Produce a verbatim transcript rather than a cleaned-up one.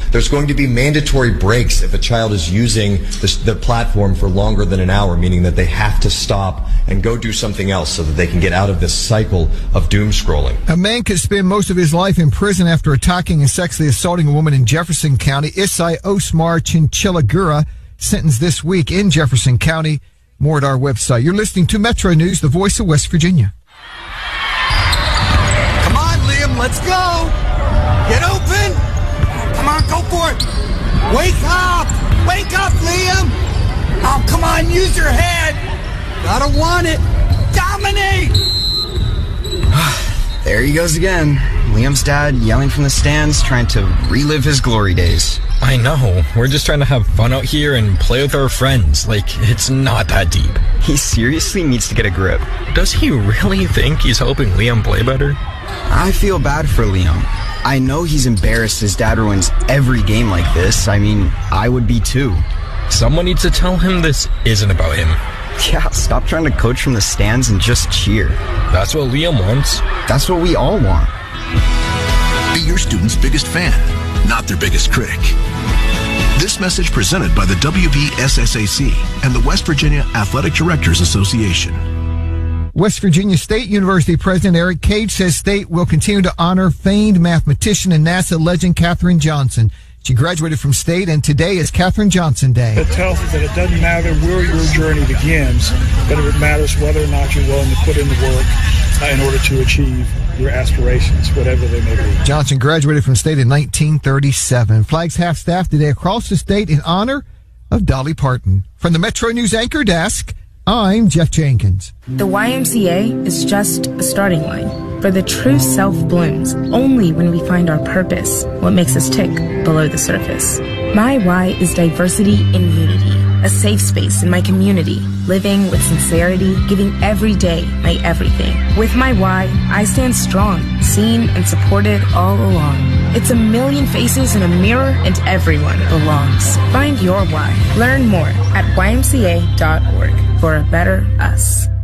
There's going to be mandatory breaks if a child is using the, the platform for longer than an hour, meaning that they have to stop and go do something else so that they can get out of this cycle of doom scrolling. A man could spend most of his life in prison after attacking and sexually assaulting a woman in Jefferson County. Isai Osmar Chinchillagura sentenced this week in Jefferson County. More at our website. You're listening to Metro News, the voice of West Virginia. Come on, Liam, let's go. Get open. Come on, go for it. Wake up. Wake up, Liam. Oh, come on, use your head. Gotta want it. Dominate. There he goes again. Liam's dad yelling from the stands, trying to relive his glory days. I know. We're just trying to have fun out here and play with our friends. Like, it's not that deep. He seriously needs to get a grip. Does he really think he's helping Liam play better? I feel bad for Liam. I know he's embarrassed his dad ruins every game like this. I mean, I would be too. Someone needs to tell him this isn't about him. Yeah, stop trying to coach from the stands and just cheer. That's what Liam wants. That's what we all want. Be your student's biggest fan, not their biggest critic. This message presented by the W V S S A C and the West Virginia Athletic Directors Association. West Virginia State University President Eric Cage says State will continue to honor famed mathematician and NASA legend Katherine Johnson. She graduated from State, and today is Katherine Johnson Day. It tells us that it doesn't matter where your journey begins, but it matters whether or not you're willing to put in the work uh, in order to achieve your aspirations, whatever they may be. Johnson graduated from State in nineteen thirty-seven. Flags half-staff today across the state in honor of Dolly Parton. From the Metro News Anchor Desk, I'm Jeff Jenkins. The Y M C A is just a starting line. For the true self blooms only when we find our purpose, what makes us tick below the surface. My Y is diversity in unity, a safe space in my community, living with sincerity, giving every day my everything. With my Y, I stand strong, seen and supported all along. It's a million faces in a mirror and everyone belongs. Find your Y. Learn more at Y M C A dot org for a better us.